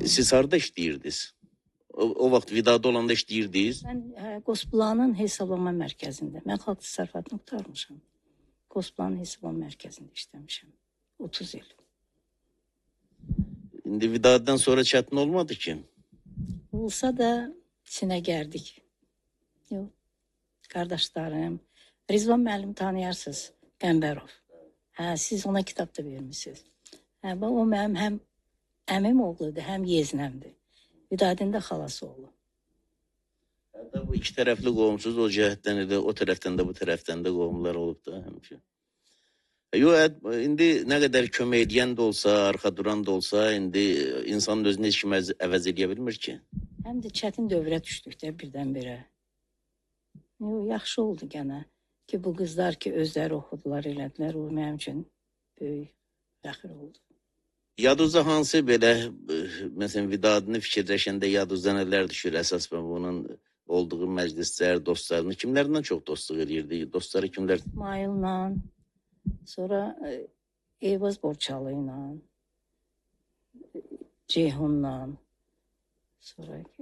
Siz harda işləyirdiniz? O vaxt Vidada olanda işləyirdiniz? Mən Qosplanın hesablama mərkəzində. Mən xalq təsərrüfatını qurtarmışam. Qosplanın hesablama mərkəzində işləmişəm. 30 il. İndi Vidadadan sonra çətin olmadı ki? Olsa da içinə gərdik. Yox. Qardaşlarım. Rizvan müəllim tanıyarsınız. Qəmbərov. Siz ona kitab da vermişsiniz. O mənim həm əmim oğludur, həm yeznəmdir. Vidadin də xalası oğlu. Hətta bu iki tərəfli qohumsuz o cəhətdən də, o tərəfdən də, bu tərəfdən də qohumlar olub da həmişə. Yox, indi nə qədər kömək edən də olsa, arxa duran da olsa, indi insanın özünü heç kim əvəz edə bilmir ki. Həm də çətin dövrə düşdük də birdən-birə. Yox, yaxşı oldu gənə ki, bu qızlar ki, özləri oxudular, elədilər. O mənim üçün böyük fəxr oldu. Yadınızda hansı belə, məsələn, Vidadını fikirləşəndə yadınızda nələr düşür əsas bunun olduğu məclislər, dostlarını, kimlərdən çox dostluq edirdi? Dostları kimlər? İsmail'la, sonra Eyvaz Borçalı ilə, Ceyhun'la, sonra